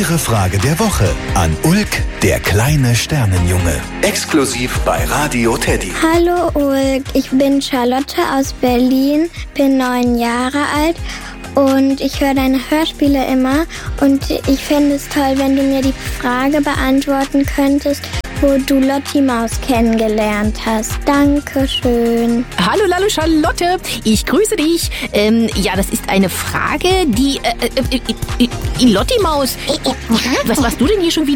Eure Frage der Woche an Ulk, der kleine Sternenjunge. Exklusiv bei Radio Teddy. Hallo Ulk, ich bin Charlotte aus Berlin, bin 9 Jahre alt und ich höre deine Hörspiele immer. Und ich fände es toll, wenn du mir die Frage beantworten könntest, wo du Lotti Maus kennengelernt hast. Dankeschön. Hallo Charlotte, ich grüße dich. Ja, das ist eine Frage, die... Lotti Maus, was machst du denn hier schon wieder?